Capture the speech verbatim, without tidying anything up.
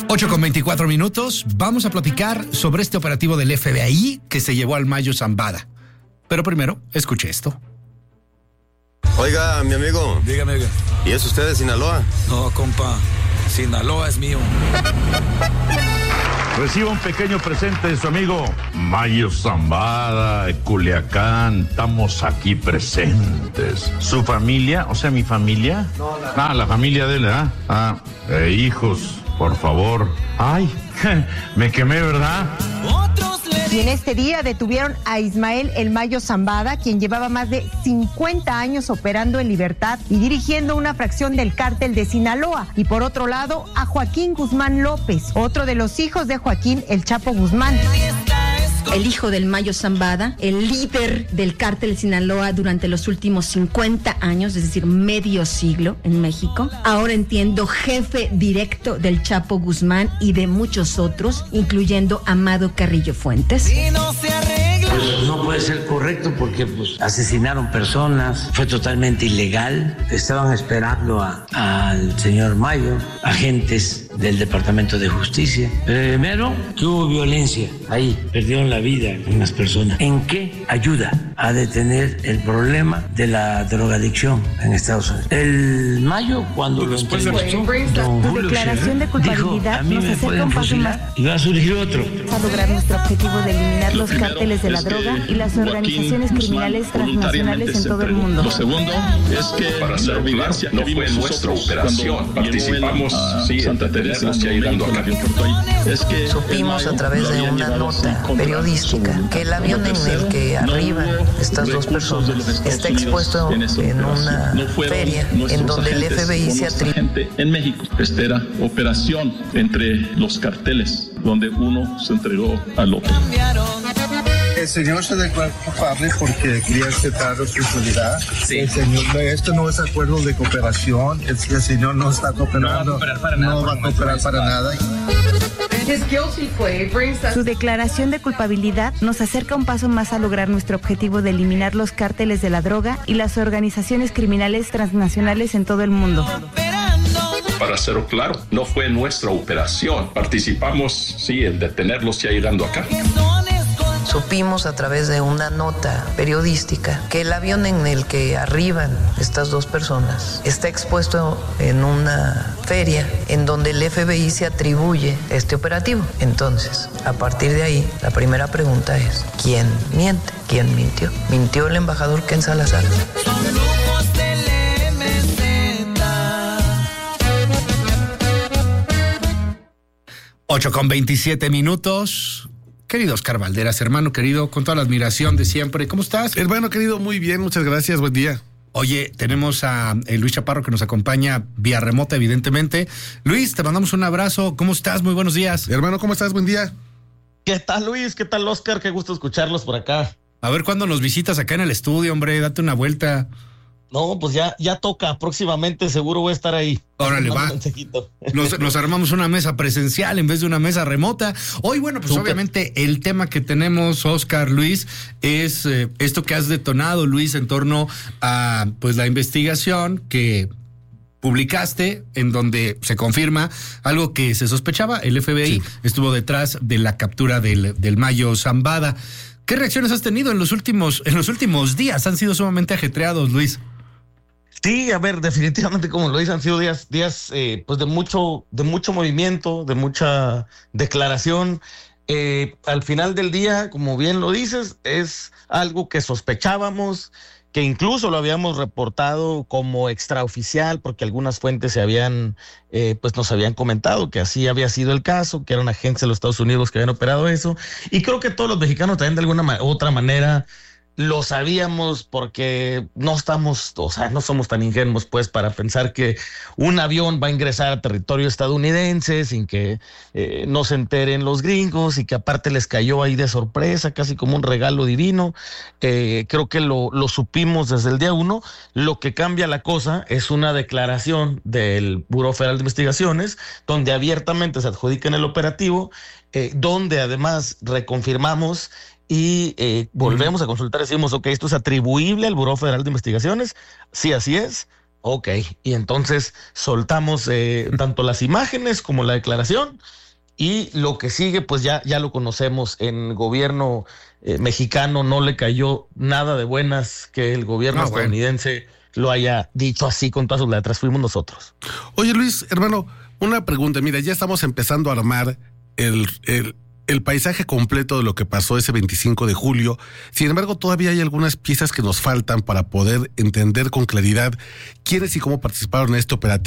ocho con veinticuatro minutos, vamos a platicar sobre este operativo del F B I que se llevó al Mayo Zambada. Pero primero, escuche esto. Oiga, mi amigo. Dígame, oiga. ¿Y es usted de Sinaloa? No, compa, Sinaloa es mío. Reciba un pequeño presente de su amigo Mayo Zambada, de Culiacán. Estamos aquí presentes. ¿Su familia? O sea, mi familia. No, la... Ah, la familia de él, ¿verdad? Ah, eh, hijos, por favor. Ay, me quemé, ¿verdad? Y en este día detuvieron a Ismael El Mayo Zambada, quien llevaba más de cincuenta años operando en libertad y dirigiendo una fracción del cártel de Sinaloa. Y por otro lado, a Joaquín Guzmán López, otro de los hijos de Joaquín El Chapo Guzmán. El hijo del Mayo Zambada, el líder del cártel de Sinaloa durante los últimos cincuenta años, es decir, medio siglo en México. Ahora entiendo, jefe directo del Chapo Guzmán y de muchos otros, incluyendo Amado Carrillo Fuentes. Pues no puede ser correcto porque pues, asesinaron personas, fue totalmente ilegal. Estaban esperando a, al señor Mayo, agentes del Departamento de Justicia. Primero, que hubo violencia ahí, perdieron la vida unas personas. ¿En qué ayuda a detener el problema de la drogadicción en Estados Unidos? El Mayo, cuando lo entrevistó, don Su Julio declaración de culpabilidad dijo, nos acerca un paso más y va a surgir otro. a lograr nuestro objetivo de eliminar los cárteles de la droga y las organizaciones criminales transnacionales en todo el mundo. Lo segundo es que para hacer violencia no fue nuestra operación. Participamos, sí, en detenerlos y ayudando acá. Es que supimos a través de una nota periodística que el avión en el que arriban estas dos personas está expuesto en una feria en donde el F B I se atribuye. En México, esta era operación entre los carteles, donde uno se entregó al otro. El señor se declaró culpable porque quería aceptar responsabilidad. Sí. El señor, esto no es acuerdo de cooperación. El, el señor no está cooperando. No va a cooperar para nada. No va a cooperar para nada. Su declaración de culpabilidad nos acerca un paso más a lograr nuestro objetivo de eliminar los cárteles de la droga y las organizaciones criminales transnacionales en todo el mundo. Para hacerlo claro, no fue nuestra operación. Participamos, sí, en detenerlos ya llegando acá. Supimos a través de una nota periodística que el avión en el que arriban estas dos personas está expuesto en una feria en donde el F B I se atribuye este operativo. Entonces, a partir de ahí, la primera pregunta es, ¿quién miente? ¿Quién mintió? ¿Mintió el embajador Ken Salazar? ocho con veintisiete minutos. Querido Oscar Valderas, hermano querido, con toda la admiración de siempre, ¿cómo estás? Hermano querido, muy bien, muchas gracias, buen día. Oye, tenemos a eh, Luis Chaparro que nos acompaña vía remota, evidentemente. Luis, te mandamos un abrazo, ¿cómo estás? Muy buenos días. Hermano, ¿cómo estás? Buen día. ¿Qué tal, Luis? ¿Qué tal, Oscar? Qué gusto escucharlos por acá. A ver cuándo nos visitas acá en el estudio, hombre, date una vuelta. No, pues ya, ya toca, próximamente seguro voy a estar ahí. Órale, va. Nos, nos armamos una mesa presencial en vez de una mesa remota. Hoy, bueno, pues Super. Obviamente el tema que tenemos, Oscar, Luis, es eh, esto que has detonado, Luis, en torno a pues la investigación que publicaste, en donde se confirma algo que se sospechaba, el F B I sí. estuvo detrás de la captura del, del Mayo Zambada. ¿Qué reacciones has tenido en los últimos, en los últimos días? Han sido sumamente ajetreados, Luis. Sí, a ver, definitivamente, como lo dicen, han sido días, días eh, pues de mucho, de mucho movimiento, de mucha declaración. Eh, al final del día, como bien lo dices, es algo que sospechábamos, que incluso lo habíamos reportado como extraoficial, porque algunas fuentes se habían, eh, pues nos habían comentado que así había sido el caso, que eran agentes de los Estados Unidos que habían operado eso. Y creo que todos los mexicanos también de alguna ma- otra manera lo sabíamos, porque no estamos, o sea, no somos tan ingenuos pues para pensar que un avión va a ingresar a territorio estadounidense sin que eh, no se enteren los gringos y que aparte les cayó ahí de sorpresa, casi como un regalo divino. Eh, creo que lo, lo supimos desde el día uno. Lo que cambia la cosa es una declaración del Buró Federal de Investigaciones, donde abiertamente se adjudica en el operativo, eh, donde además reconfirmamos y eh, volvemos a consultar, decimos, ok, esto es atribuible al Buró Federal de Investigaciones, sí, así es, Ok, y entonces soltamos eh, tanto las imágenes como la declaración, y lo que sigue pues ya, ya lo conocemos. En gobierno eh, mexicano no le cayó nada de buenas que el gobierno no, estadounidense bueno. lo haya dicho así con todas sus letras, fuimos nosotros. Oye Luis, hermano, una pregunta, mira, ya estamos empezando a armar el... el... el paisaje completo de lo que pasó ese veinticinco de julio. Sin embargo, todavía hay algunas piezas que nos faltan para poder entender con claridad quiénes y cómo participaron en este operativo.